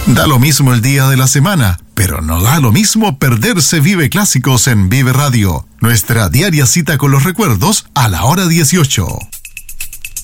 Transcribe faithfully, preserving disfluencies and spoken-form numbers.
Da lo mismo el día de la semana, pero no da lo mismo perderse Vive Clásicos en Vive Radio. Nuestra diaria cita con los recuerdos a la hora dieciocho.